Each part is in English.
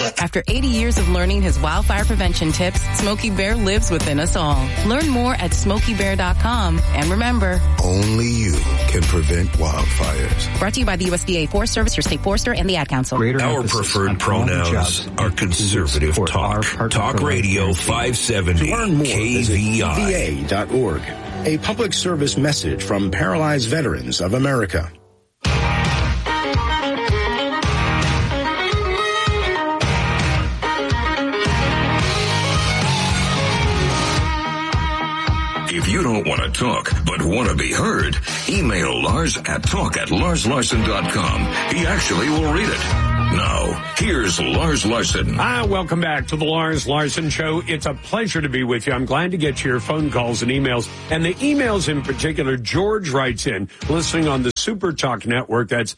After 80 years of learning his wildfire prevention tips, Smokey Bear lives within us all. Learn more at SmokeyBear.com. And remember, only you can prevent wildfires. Brought to you by the USDA Forest Service, your state forester, and the Ad Council. Our preferred pronouns are conservative talk. Talk Radio 570 To learn more, KVI. visit VA.org. A public service message from Paralyzed Veterans of America. If you don't want to talk, but want to be heard, email Lars at talk@LarsLarson.com. He actually will read it. Now, here's Lars Larson. Welcome back to the Lars Larson Show. It's a pleasure to be with you. I'm glad to get your phone calls and emails. And the emails in particular, George writes in, listening on the Super Talk Network, that's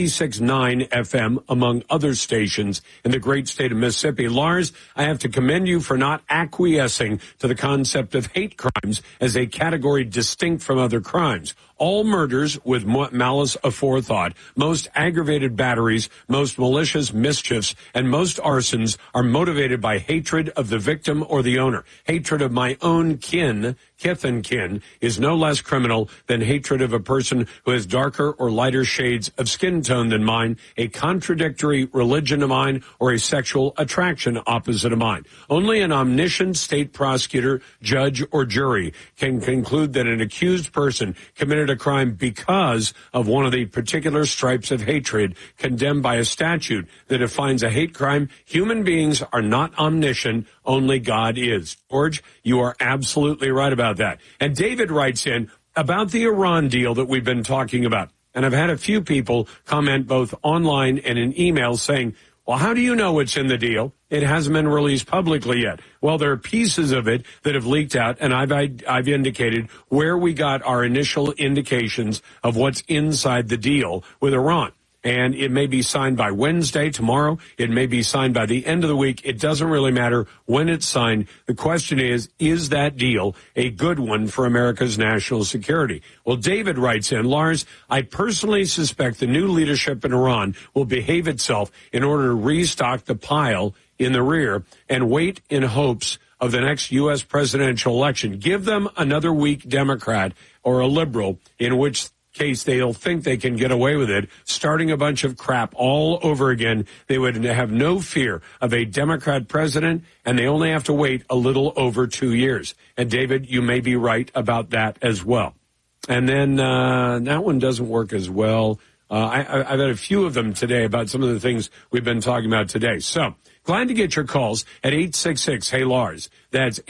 96.9 FM, among other stations in the great state of Mississippi. Lars, I have to commend you for not acquiescing to the concept of hate crimes as a category distinct from other crimes. All murders with malice aforethought, most aggravated batteries, most malicious mischiefs, and most arsons are motivated by hatred of the victim or the owner. Hatred of my own kith and kin, is no less criminal than hatred of a person who has darker or lighter shades of skin tone than mine, a contradictory religion of mine, or a sexual attraction opposite of mine. Only an omniscient state prosecutor, judge, or jury can conclude that an accused person committed a crime because of one of the particular stripes of hatred condemned by a statute that defines a hate crime. Human beings are not omniscient, only God is. George, you are absolutely right about that. And David writes in about the Iran deal that we've been talking about. And I've had a few people comment both online and in emails saying, well, how do you know what's in the deal? It hasn't been released publicly yet. Well, there are pieces of it that have leaked out, and I've indicated where we got our initial indications of what's inside the deal with Iran. And it may be signed by Wednesday, tomorrow. It may be signed by the end of the week. It doesn't really matter when it's signed. The question is that deal a good one for America's national security? Well, David writes in, Lars, I personally suspect the new leadership in Iran will behave itself in order to restock the pile in the rear and wait in hopes of the next U.S. presidential election. Give them another weak Democrat or a liberal, in which case they'll think they can get away with it, starting a bunch of crap all over again. They would have no fear of a Democrat president, and they only have to wait a little over 2 years. And, David, you may be right about that as well. And then that one doesn't work as well. I've had a few of them today about some of the things we've been talking about today. So, glad to get your calls at 866-HEY-LARS. That's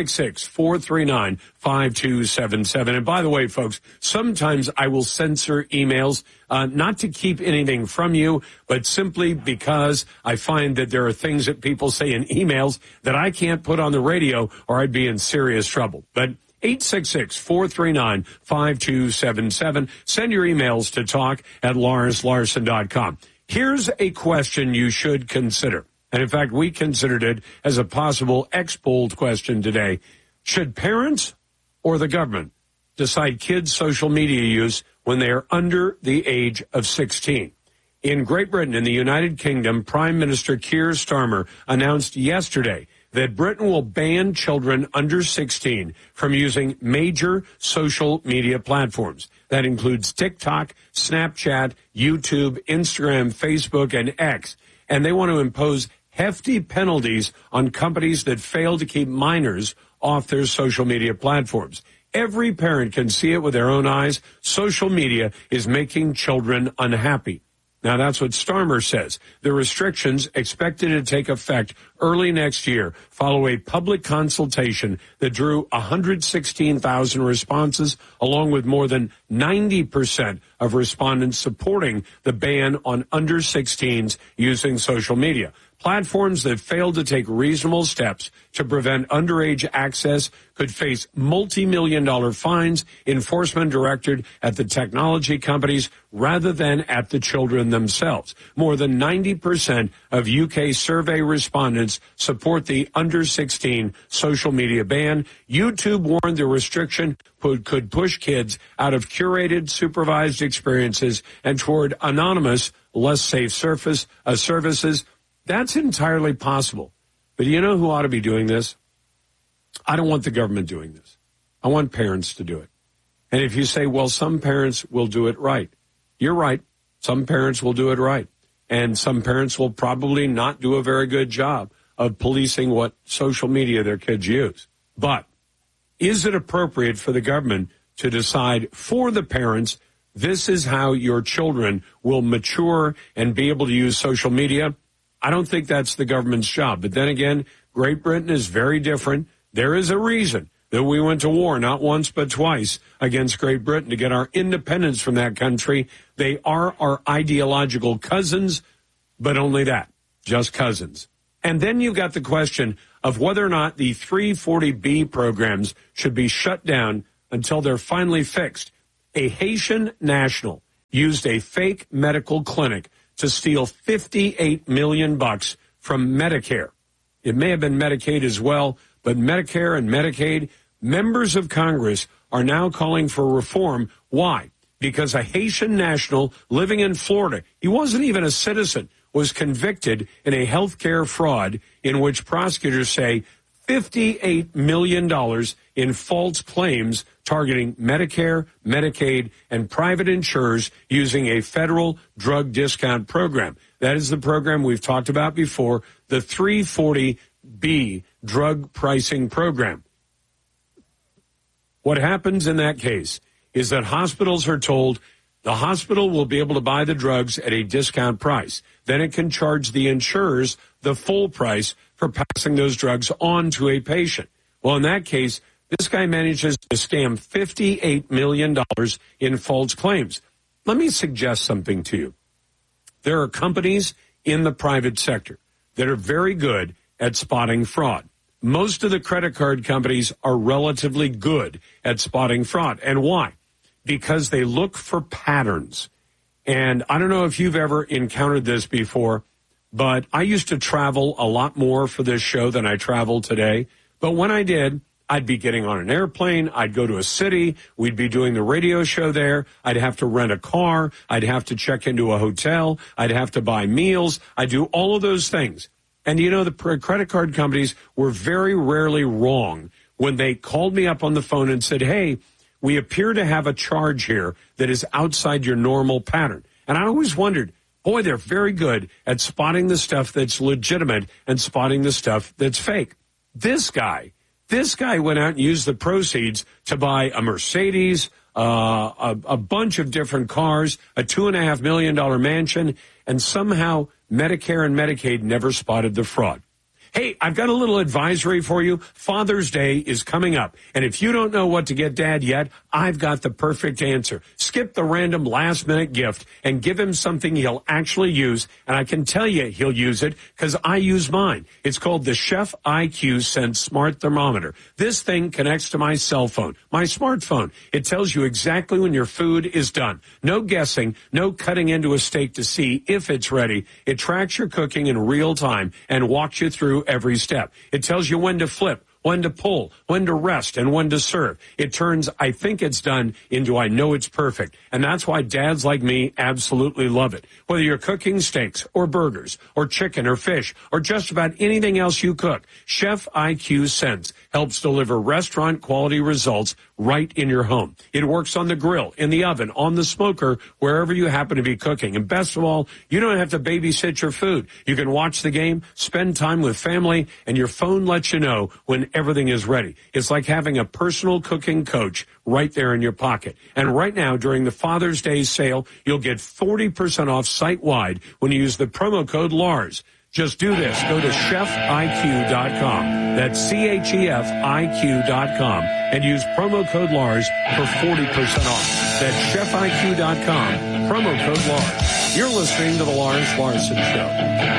866-439-5277. And by the way, folks, sometimes I will censor emails, not to keep anything from you, but simply because I find that there are things that people say in emails that I can't put on the radio or I'd be in serious trouble. But 866-439-5277. Send your emails to talk@LarsLarson.com. Here's a question you should consider. And in fact, we considered it as a possible X-polled question today. Should parents or the government decide kids' social media use when they are under the age of 16? In Great Britain, in the United Kingdom, Prime Minister Keir Starmer announced yesterday that Britain will ban children under 16 from using major social media platforms. That includes TikTok, Snapchat, YouTube, Instagram, Facebook, and X. And they want to impose hefty penalties on companies that fail to keep minors off their social media platforms. Every parent can see it with their own eyes. Social media is making children unhappy. Now, that's what Starmer says. The restrictions expected to take effect early next year follow a public consultation that drew 116,000 responses, along with more than 90% of respondents supporting the ban on under 16s using social media. Platforms that fail to take reasonable steps to prevent underage access could face multi-million-dollar fines, enforcement directed at the technology companies rather than at the children themselves. More than 90% of UK survey respondents support the under 16 social media ban. YouTube warned the restriction could push kids out of curated, supervised experiences and toward anonymous, less safe services. That's entirely possible. But you know who ought to be doing this? I don't want the government doing this. I want parents to do it. And if you say, well, some parents will do it right, you're right. Some parents will do it right. And some parents will probably not do a very good job of policing what social media their kids use. But is it appropriate for the government to decide for the parents, this is how your children will mature and be able to use social media? I don't think that's the government's job. But then again, Great Britain is very different. There is a reason that we went to war not once but twice against Great Britain to get our independence from that country. They are our ideological cousins, but only that, just cousins. And then you've got the question of whether or not the 340B programs should be shut down until they're finally fixed. A Haitian national used a fake medical clinic to steal $58 million from Medicare. It may have been Medicaid as well, but Medicare and Medicaid, members of Congress are now calling for reform. Why? Because a Haitian national living in Florida, he wasn't even a citizen, was convicted in a health care fraud in which prosecutors say $58 million in false claims targeting Medicare, Medicaid, and private insurers using a federal drug discount program. That is the program we've talked about before, the 340B drug pricing program. What happens in that case is that hospitals are told the hospital will be able to buy the drugs at a discount price. Then it can charge the insurers the full price for passing those drugs on to a patient. Well, in that case, this guy manages to scam $58 million in false claims. Let me suggest something to you. There are companies in the private sector that are very good at spotting fraud. Most of the credit card companies are relatively good at spotting fraud. And why? Because they look for patterns. And I don't know if you've ever encountered this before, but I used to travel a lot more for this show than I travel today. But when I did, I'd be getting on an airplane. I'd go to a city. We'd be doing the radio show there. I'd have to rent a car. I'd have to check into a hotel. I'd have to buy meals. I'd do all of those things. And, you know, the credit card companies were very rarely wrong when they called me up on the phone and said, hey, we appear to have a charge here that is outside your normal pattern. And I always wondered, boy, they're very good at spotting the stuff that's legitimate and spotting the stuff that's fake. This guy went out and used the proceeds to buy a Mercedes, a bunch of different cars, a $2.5 million mansion, and somehow Medicare and Medicaid never spotted the fraud. Hey, I've got a little advisory for you. Father's Day is coming up. And if you don't know what to get Dad yet, I've got the perfect answer. Skip the random last-minute gift and give him something he'll actually use. And I can tell you he'll use it because I use mine. It's called the Chef IQ Sense Smart Thermometer. This thing connects to my cell phone, my smartphone. It tells you exactly when your food is done. No guessing, no cutting into a steak to see if it's ready. It tracks your cooking in real time and walks you through every step. It tells you when to flip, when to pull, when to rest, and when to serve. It turns I think it's done into I know it's perfect. And that's why dads like me absolutely love it. Whether you're cooking steaks or burgers or chicken or fish or just about anything else you cook, Chef IQ Sense helps deliver restaurant quality results right in your home. It works on the grill, in the oven, on the smoker, wherever you happen to be cooking. And best of all, you don't have to babysit your food. You can watch the game, spend time with family, and your phone lets you know when everything is ready. It's like having a personal cooking coach right there in your pocket. And right now, during the Father's Day sale, you'll get 40% off site-wide when you use the promo code LARS. Just do this. Go to chefiq.com. That's CHEFIQ.com and use promo code LARS for 40% off. That's chefiq.com, promo code LARS. You're listening to The Lars Larson Show.